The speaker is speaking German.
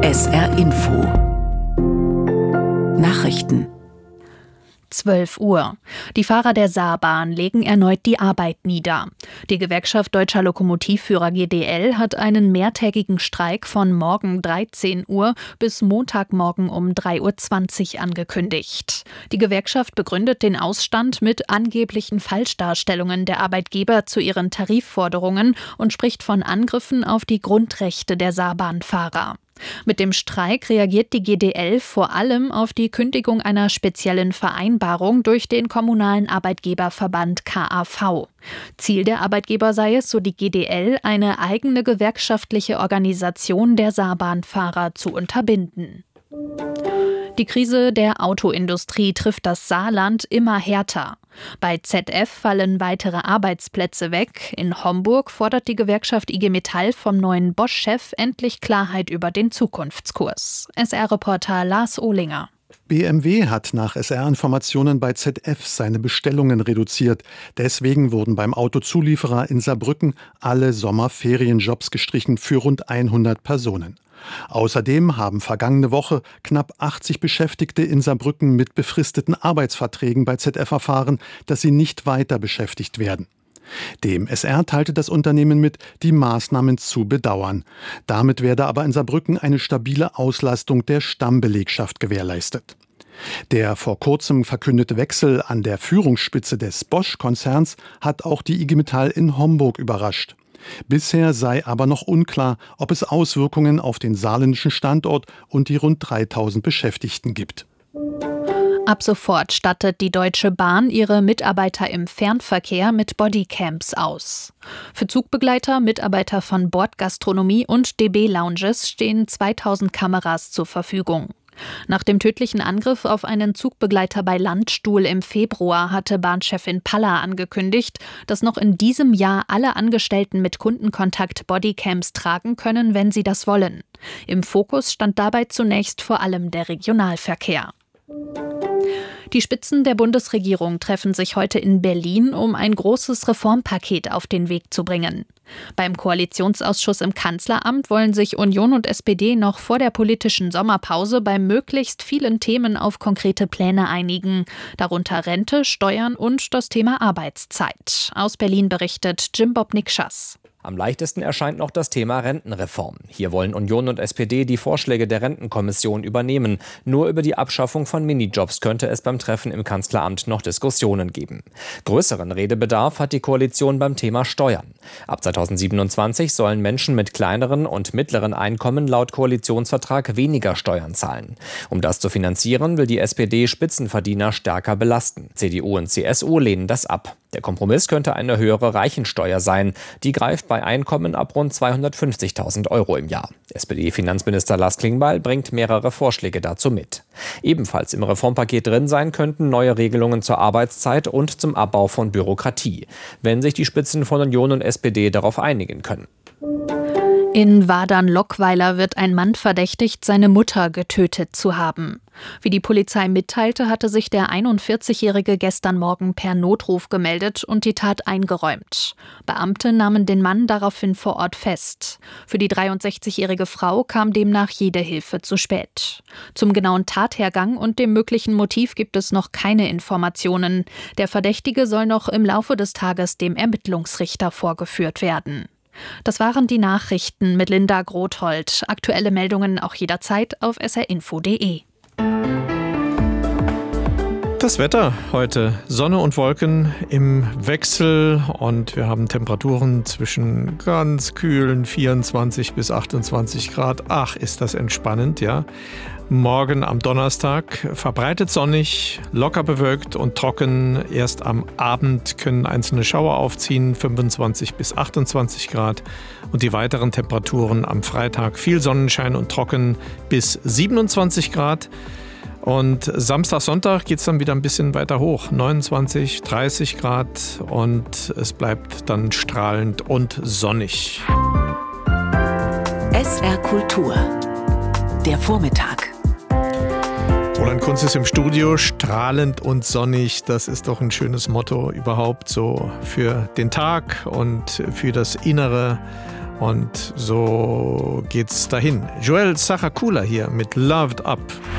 SR Info Nachrichten 12 Uhr. Die Fahrer der Saarbahn legen erneut die Arbeit nieder. Die Gewerkschaft Deutscher Lokomotivführer GDL hat einen mehrtägigen Streik von morgen 13 Uhr bis Montagmorgen um 3.20 Uhr angekündigt. Die Gewerkschaft begründet den Ausstand mit angeblichen Falschdarstellungen der Arbeitgeber zu ihren Tarifforderungen und spricht von Angriffen auf die Grundrechte der Saarbahnfahrer. Mit dem Streik reagiert die GDL vor allem auf die Kündigung einer speziellen Vereinbarung durch den kommunalen Arbeitgeberverband KAV. Ziel der Arbeitgeber sei es, so die GDL, eine eigene gewerkschaftliche Organisation der Saarbahnfahrer zu unterbinden. Die Krise der Autoindustrie trifft das Saarland immer härter. Bei ZF fallen weitere Arbeitsplätze weg. In Homburg fordert die Gewerkschaft IG Metall vom neuen Bosch-Chef endlich Klarheit über den Zukunftskurs. SR-Reporter Lars Ohlinger. BMW hat nach SR-Informationen bei ZF seine Bestellungen reduziert. Deswegen wurden beim Autozulieferer in Saarbrücken alle Sommerferienjobs gestrichen für rund 100 Personen. Außerdem haben vergangene Woche knapp 80 Beschäftigte in Saarbrücken mit befristeten Arbeitsverträgen bei ZF erfahren, dass sie nicht weiter beschäftigt werden. Dem SR teilte das Unternehmen mit, die Maßnahmen zu bedauern. Damit werde aber in Saarbrücken eine stabile Auslastung der Stammbelegschaft gewährleistet. Der vor kurzem verkündete Wechsel an der Führungsspitze des Bosch-Konzerns hat auch die IG Metall in Homburg überrascht. Bisher sei aber noch unklar, ob es Auswirkungen auf den saarländischen Standort und die rund 3000 Beschäftigten gibt. Ab sofort stattet die Deutsche Bahn ihre Mitarbeiter im Fernverkehr mit Bodycams aus. Für Zugbegleiter, Mitarbeiter von Bordgastronomie und DB-Lounges stehen 2000 Kameras zur Verfügung. Nach dem tödlichen Angriff auf einen Zugbegleiter bei Landstuhl im Februar hatte Bahnchefin Palla angekündigt, dass noch in diesem Jahr alle Angestellten mit Kundenkontakt Bodycams tragen können, wenn sie das wollen. Im Fokus stand dabei zunächst vor allem der Regionalverkehr. Die Spitzen der Bundesregierung treffen sich heute in Berlin, um ein großes Reformpaket auf den Weg zu bringen. Beim Koalitionsausschuss im Kanzleramt wollen sich Union und SPD noch vor der politischen Sommerpause bei möglichst vielen Themen auf konkrete Pläne einigen, darunter Rente, Steuern und das Thema Arbeitszeit. Aus Berlin berichtet Jim-Bob Nikschas. Am leichtesten erscheint noch das Thema Rentenreform. Hier wollen Union und SPD die Vorschläge der Rentenkommission übernehmen. Nur über die Abschaffung von Minijobs könnte es beim Treffen im Kanzleramt noch Diskussionen geben. Größeren Redebedarf hat die Koalition beim Thema Steuern. Ab 2027 sollen Menschen mit kleineren und mittleren Einkommen laut Koalitionsvertrag weniger Steuern zahlen. Um das zu finanzieren, will die SPD Spitzenverdiener stärker belasten. CDU und CSU lehnen das ab. Der Kompromiss könnte eine höhere Reichensteuer sein. Die greift bei Einkommen ab rund 250.000 Euro im Jahr. SPD-Finanzminister Lars Klingbeil bringt mehrere Vorschläge dazu mit. Ebenfalls im Reformpaket drin sein könnten neue Regelungen zur Arbeitszeit und zum Abbau von Bürokratie, wenn sich die Spitzen von Union und SPD darauf einigen können. In Wadern-Lockweiler wird ein Mann verdächtigt, seine Mutter getötet zu haben. Wie die Polizei mitteilte, hatte sich der 41-Jährige gestern Morgen per Notruf gemeldet und die Tat eingeräumt. Beamte nahmen den Mann daraufhin vor Ort fest. Für die 63-jährige Frau kam demnach jede Hilfe zu spät. Zum genauen Tathergang und dem möglichen Motiv gibt es noch keine Informationen. Der Verdächtige soll noch im Laufe des Tages dem Ermittlungsrichter vorgeführt werden. Das waren die Nachrichten mit Linda Grothold. Aktuelle Meldungen auch jederzeit auf srinfo.de. Das Wetter heute, Sonne und Wolken im Wechsel und wir haben Temperaturen zwischen ganz kühlen 24 bis 28 Grad. Ach, ist das entspannend, ja. Morgen am Donnerstag verbreitet sonnig, locker bewölkt und trocken. Erst am Abend können einzelne Schauer aufziehen, 25 bis 28 Grad. Und die weiteren Temperaturen am Freitag viel Sonnenschein und trocken bis 27 Grad. Und Samstag, Sonntag geht es dann wieder ein bisschen weiter hoch, 29, 30 Grad und es bleibt dann strahlend und sonnig. SR Kultur, der Vormittag. Roland Kunz ist im Studio, strahlend und sonnig, das ist doch ein schönes Motto überhaupt so für den Tag und für das Innere. Und so geht's dahin. Joel Saracula hier mit Loved Up.